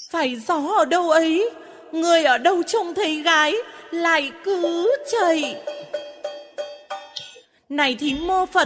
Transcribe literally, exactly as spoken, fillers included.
Phải gió ở đâu ấy, người ở đâu trông thấy gái lại cứ chạy. Này thím mơ Phật,